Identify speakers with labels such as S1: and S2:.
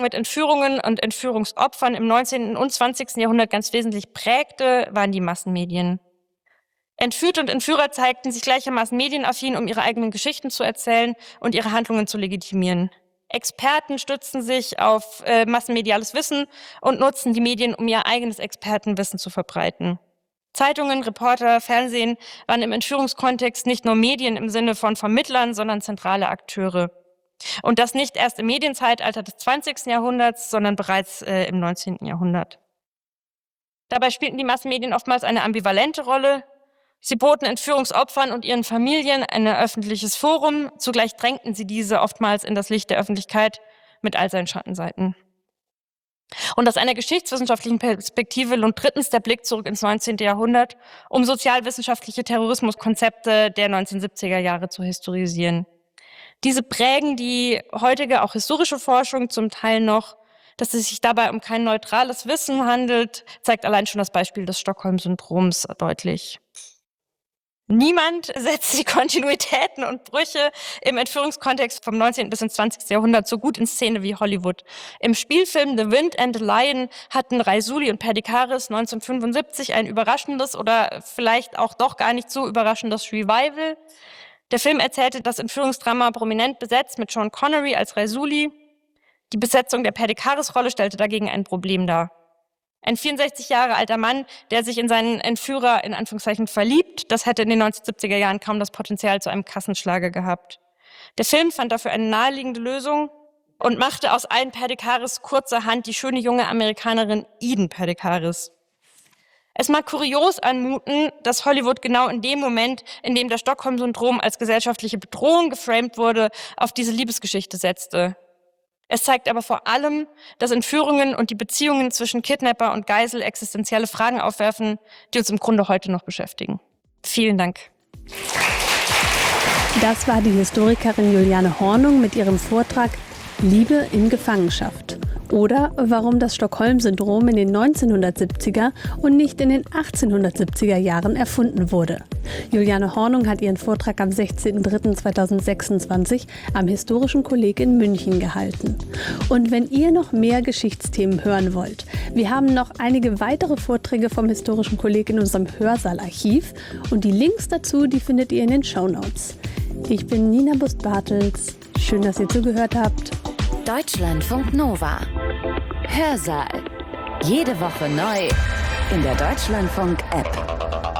S1: mit Entführungen und Entführungsopfern im 19. und 20. Jahrhundert ganz wesentlich prägte, waren die Massenmedien. Entführte und Entführer zeigten sich gleichermaßen medienaffin, um ihre eigenen Geschichten zu erzählen und ihre Handlungen zu legitimieren. Experten stützten sich auf massenmediales Wissen und nutzten die Medien, um ihr eigenes Expertenwissen zu verbreiten. Zeitungen, Reporter, Fernsehen waren im Entführungskontext nicht nur Medien im Sinne von Vermittlern, sondern zentrale Akteure. Und das nicht erst im Medienzeitalter des 20. Jahrhunderts, sondern bereits im 19. Jahrhundert. Dabei spielten die Massenmedien oftmals eine ambivalente Rolle. Sie boten Entführungsopfern und ihren Familien ein öffentliches Forum, zugleich drängten sie diese oftmals in das Licht der Öffentlichkeit mit all seinen Schattenseiten. Und aus einer geschichtswissenschaftlichen Perspektive lohnt drittens der Blick zurück ins 19. Jahrhundert, um sozialwissenschaftliche Terrorismuskonzepte der 1970er Jahre zu historisieren. Diese prägen die heutige, auch historische Forschung zum Teil noch. Dass es sich dabei um kein neutrales Wissen handelt, zeigt allein schon das Beispiel des Stockholm-Syndroms deutlich. Niemand setzt die Kontinuitäten und Brüche im Entführungskontext vom 19. bis ins 20. Jahrhundert so gut in Szene wie Hollywood. Im Spielfilm The Wind and the Lion hatten Raisuli und Perdikaris 1975 ein überraschendes oder vielleicht auch doch gar nicht so überraschendes Revival. Der Film erzählte das Entführungsdrama prominent besetzt mit Sean Connery als Raisuli. Die Besetzung der Perdikaris-Rolle stellte dagegen ein Problem dar. Ein 64 Jahre alter Mann, der sich in seinen Entführer in Anführungszeichen verliebt, das hätte in den 1970er Jahren kaum das Potenzial zu einem Kassenschlager gehabt. Der Film fand dafür eine naheliegende Lösung und machte aus Aiden Perdikaris kurzerhand die schöne junge Amerikanerin Eden Perdikaris. Es mag kurios anmuten, dass Hollywood genau in dem Moment, in dem das Stockholm-Syndrom als gesellschaftliche Bedrohung geframed wurde, auf diese Liebesgeschichte setzte. Es zeigt aber vor allem, dass Entführungen und die Beziehungen zwischen Kidnapper und Geisel existenzielle Fragen aufwerfen, die uns im Grunde heute noch beschäftigen. Vielen Dank.
S2: Das war die Historikerin Juliane Hornung mit ihrem Vortrag Liebe in Gefangenschaft. Oder warum das Stockholm-Syndrom in den 1970er und nicht in den 1870er Jahren erfunden wurde. Juliane Hornung hat ihren Vortrag am 16.03.2026 am Historischen Kolleg in München gehalten. Und wenn ihr noch mehr Geschichtsthemen hören wollt, wir haben noch einige weitere Vorträge vom Historischen Kolleg in unserem Hörsaalarchiv und die Links dazu, die findet ihr in den Shownotes. Ich bin Nina Bust-Bartels. Schön, dass ihr zugehört habt.
S3: Deutschlandfunk Nova. Hörsaal. Jede Woche neu in der Deutschlandfunk-App.